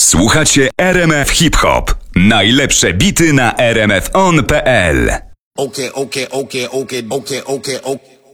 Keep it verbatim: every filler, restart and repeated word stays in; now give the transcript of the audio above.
Słuchacie R M F Hip Hop. Najlepsze bity na r m f on kropka p l. Okay, okay, okay, okay, okay, okay, okay.